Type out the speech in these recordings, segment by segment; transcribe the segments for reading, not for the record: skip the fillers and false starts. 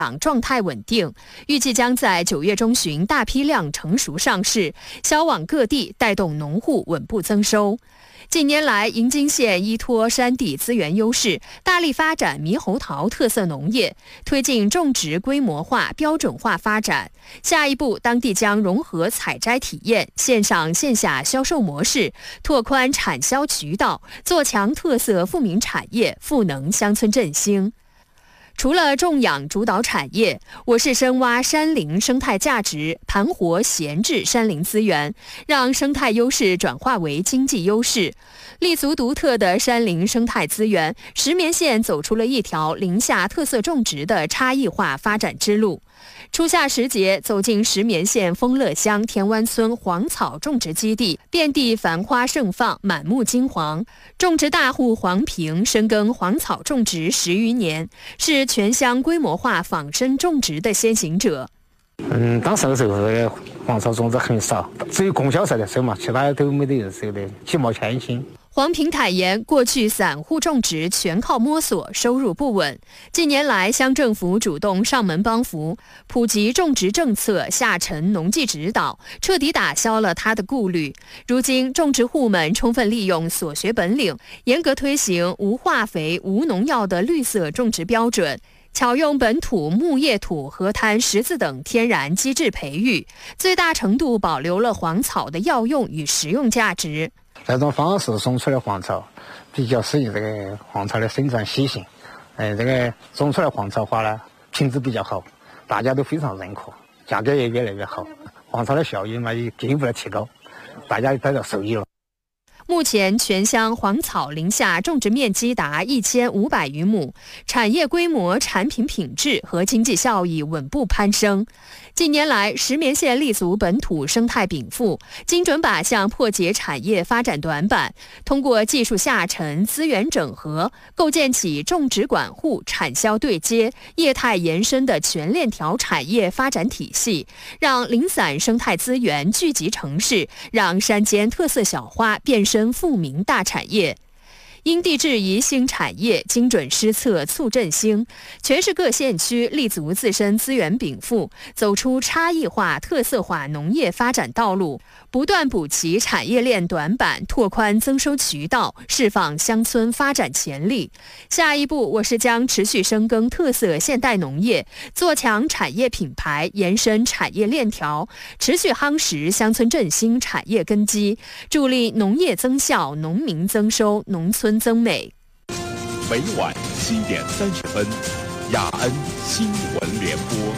党状态稳定，预计将在9月中旬大批量成熟上市，销往各地，带动农户稳步增收。近年来，银津县依托山地资源优势，大力发展猕猴桃特色农业，推进种植规模化、标准化发展。下一步，当地将融合采摘体验、线上线下销售模式，拓宽产销渠道，做强特色富民产业，赋能乡村振兴。除了种养主导产业，我市深挖山林生态价值，盘活闲置山林资源，让生态优势转化为经济优势。立足独特的山林生态资源，石棉县走出了一条林下特色种植的差异化发展之路。初夏时节，走进石棉县丰乐乡田湾村黄草种植基地，遍地繁花盛放，满目金黄。种植大户黄平深耕黄草种植10余年，是全乡规模化仿生种植的先行者。 当时的时候，黄草种植很少，只有供销社在收嘛，其他都没得人收的，几毛钱一斤。 黄平坦言，过去散户种植全靠摸索，收入不稳。近年来，乡政府主动上门帮扶，普及种植政策，下沉农技指导，彻底打消了他的顾虑。如今，种植户们充分利用所学本领，严格推行无化肥、无农药的绿色种植标准。巧用本土木叶土、河滩、石子等天然机制培育，最大程度保留了黄草的药用与食用价值。 这种方式种出来黄草比较适应这个黄草的生长习性，这个种出来黄草花呢品质比较好，大家都非常认可，价格也越来越好，黄草的效益嘛也进一步的提高，大家得到受益了。 目前全乡黄草林下种植面积达1500余亩，产业规模、产品品质和经济效益稳步攀升。近年来，石棉县立足本土生态禀赋，精准靶向破解产业发展短板，通过技术下沉、资源整合，构建起种植管护、产销对接、业态延伸的全链条产业发展体系，让零散生态资源聚集城市，让山间特色小花变身富民大产业。因地制宜兴产业，精准施策促振兴。全市各县区立足自身资源禀赋，走出差异化、特色化农业发展道路，不断补齐产业链短板，拓宽增收渠道，释放乡村发展潜力。下一步，我市将持续深耕特色现代农业，做强产业品牌，延伸产业链条，持续夯实乡村振兴产业根基，助力农业增效、农民增收、农村增美。 每晚7点30分，雅安新闻联播。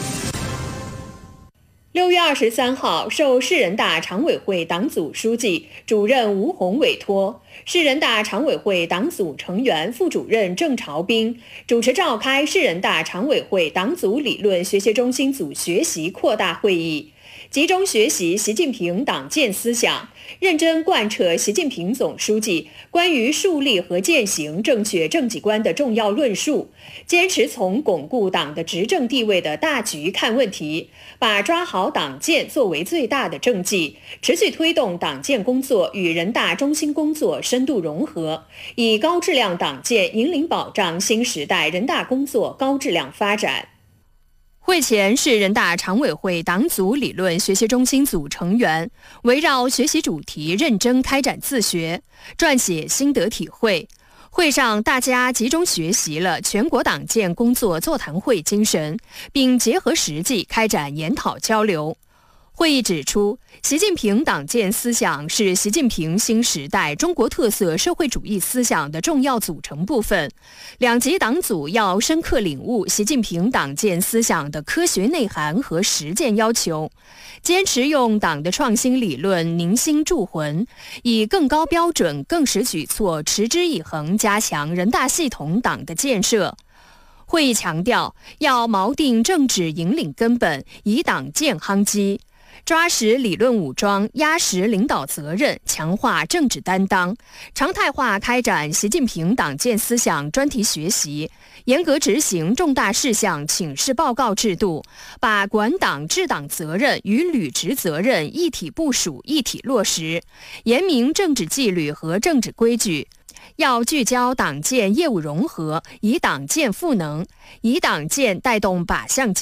6月23号，受市人大常委会党组书记、主任吴宏委托，市人大常委会党组成员、副主任郑朝斌主持召开市人大常委会党组理论学习中心组学习扩大会议，集中学习习近平党建思想，认真贯彻习近平总书记关于树立和践行正确政绩观的重要论述，坚持从巩固党的执政地位的大局看问题，把抓好党建作为最大的政绩，持续推动党建工作与人大中心工作深度融合，以高质量党建引领保障新时代人大工作高质量发展。会前，市人大常委会党组理论学习中心组成员围绕学习主题认真开展自学，撰写心得体会。会上，大家集中学习了全国党建工作座谈会精神，并结合实际开展研讨交流。会议指出，习近平党建思想是习近平新时代中国特色社会主义思想的重要组成部分。两级党组要深刻领悟习近平党建思想的科学内涵和实践要求，坚持用党的创新理论凝心铸魂，以更高标准、更实举措持之以恒，加强人大系统党的建设。会议强调，要锚定政治引领根本，以党建夯基。抓实理论武装，压实领导责任，强化政治担当，常态化开展习近平党建思想专题学习，严格执行重大事项请示报告制度，把管党治党责任与履职责任一体部署、一体落实，严明政治纪律和政治规矩。 要聚焦党建业务融合，以党建赋能，以党建带动靶向